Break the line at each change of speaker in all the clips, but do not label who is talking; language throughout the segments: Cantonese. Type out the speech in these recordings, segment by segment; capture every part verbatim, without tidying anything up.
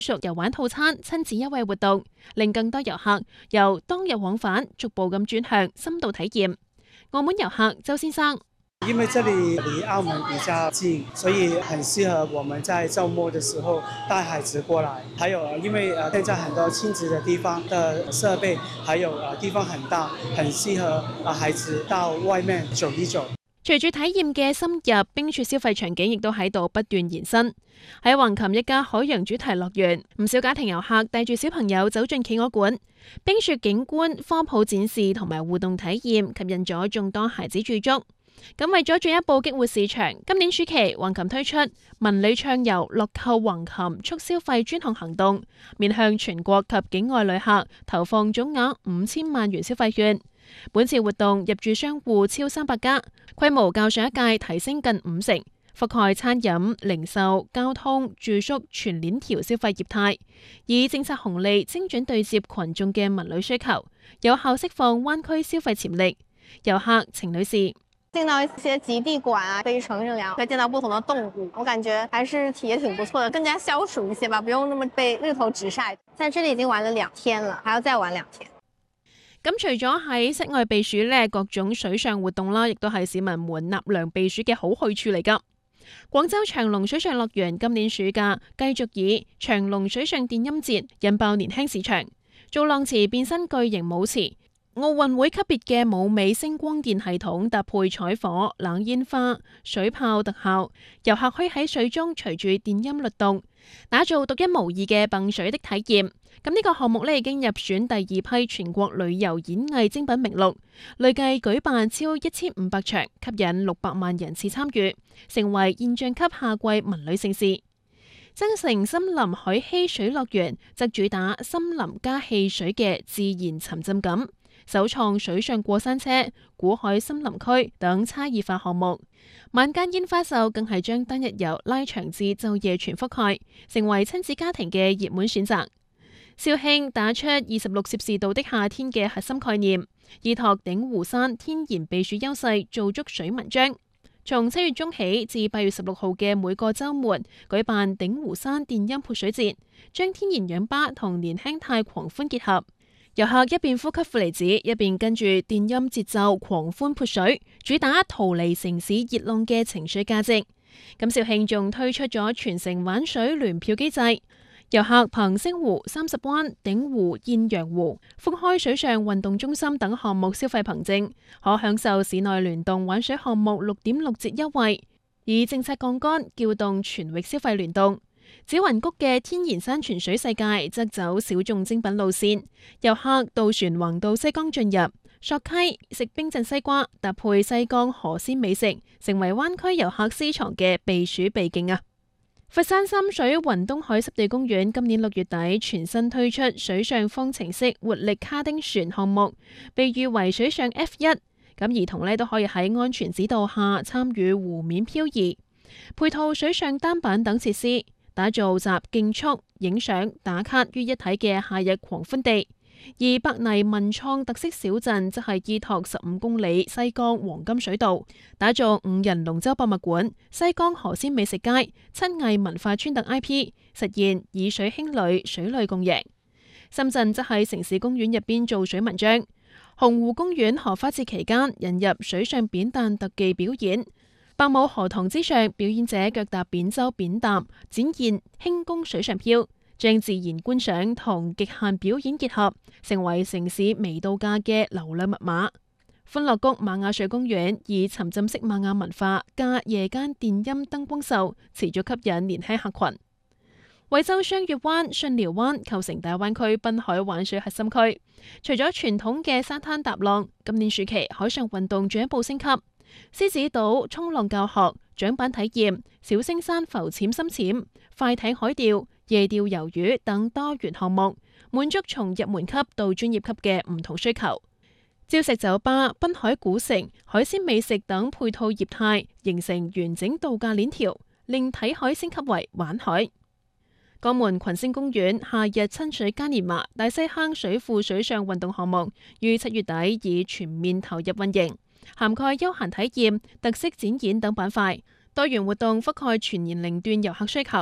屬遊玩套餐、親子優惠活動，令更多遊客由當日往返逐步咁轉向深度體驗。澳門遊客周先生。
因為這裡離澳門比較近，所以很適合我們在週末的時候帶孩子過來。還有因為呃現在很多親子的地方的設備，還有呃地方很大，很適合呃孩子到外面走一走。
隨住體驗嘅深入，冰雪消費場景亦都喺度不斷延伸。喺橫琴一家海洋主題樂園，唔少家庭遊客帶住小朋友走進企鵝館，冰雪景觀、科普展示同埋互動體驗吸引咗眾多孩子駐足。咁為咗進一步激活市場，今年暑期橫琴推出文旅暢遊樂購橫琴促消費專項行動，面向全國及境外旅客投放總額五千萬元消費券。本次活動入駐商戶超三百家，規模較上一屆提升近五成，覆蓋餐飲、零售、交通、住宿全鏈條消費業態，以政策紅利精準對接群眾嘅文旅需求，有效釋放灣區消費潛力。遊客程女士。
進到一些極地館啊，可以乘着涼，可以見到不同的動物，我感覺還是體驗挺不錯的，更加消暑一些吧，不用那麼被日頭直曬。在這裡已經玩了兩天了，還要再玩兩天。
咁除咗喺室外避暑呢，各種水上活動啦，亦都係市民們納涼避暑嘅好去處嚟㗎。廣州長隆水上樂園今年暑假繼續以長隆水上電音節引爆年輕市場，造浪池變身巨型舞池。奧運會級別嘅舞美星光電系統搭配彩火、冷煙花、水炮特效，遊客可以喺水中隨住電音律動，打造獨一無二嘅蹦水的體驗。咁呢個項目呢已經入選第二批全國旅遊演藝精品名錄，累計舉辦超一千五百場，吸引六百萬人次參與，成為現象級夏季文旅盛事。增城森林海嬉水樂園則主打森林加戲水嘅自然沉浸感。首創水上過山車、古海森林區等差異化項目，晚間煙花秀更係將單日遊拉長至晝夜全覆蓋，成為親子家庭嘅熱門選擇。肇慶打出二十六攝氏度的夏天嘅核心概念，依託鼎湖山天然避暑優勢做足水文章。從七月中起至八月十六號嘅每個週末舉辦鼎湖山電音潑水節，將天然氧吧同年輕態狂歡結合。遊客一邊呼吸負離子，一邊跟住電音節奏狂歡潑水，主打逃離城市熱浪嘅情緒價值。咁肇慶仲推出咗全城玩水聯票機制，遊客憑星湖、三十灣、鼎湖、艷陽湖、福開水上運動中心等項目消費憑證，可享受市內聯動玩水項目六點六折優惠，以政策槓桿撬動全域消費聯動。紫雲谷嘅天然山泉水世界則走小眾精品路線，遊客渡船橫渡西江進入索溪食冰鎮西瓜，搭配西江河鮮美食，成為灣區遊客私藏嘅避暑秘境啊！佛山三水雲東海濕地公園今年六月底全新推出水上方程式活力卡丁船項目，被譽為水上 F 一，咁兒童呢都可以喺安全指導下參與湖面漂移，配套水上單板等設施。打造集競速、影相、打卡於一體嘅夏日狂歡地，而白泥文創特色小鎮則係依託十五公里西江黃金水道，打造五人龍舟博物館、西江河鮮美食街、七藝文化村等 I P， 實現以水興旅、水旅共贏。深圳則喺城市公園入邊做水文章，洪湖公園荷花節期間引入水上扁擔特技表演。白舞荷塘之上，表演者腳踏扁舟扁擔，展現輕功水上漂，將自然觀賞同極限表演結合，成為城市微度假嘅流量密碼。歡樂谷瑪雅水公園以沉浸式瑪雅文化加夜間電音燈光秀，持續吸引年輕客群。惠州雙月灣、巽寮灣構成大灣區濱海玩水核心區，除咗傳統嘅沙灘踏浪，今年暑期海上運動進一步升級。獅子島衝浪教學、槳板體驗、小星山浮潛深潛、快艇海釣、夜釣魷魚等多元項目，滿足從入門級到專業級嘅唔同需求。礁石酒吧、濱海古城、海鮮美食等配套業態，形成完整度假鏈條，令睇海升級為玩海。江門群星公園夏日親水嘉年華大西坑水庫水上運動項目，於七月底已全面投入運營。涵蓋休閒體驗、特色展演等板塊，多元活動覆蓋全年齡段遊客需求。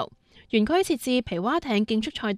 園區設置皮划艇競速賽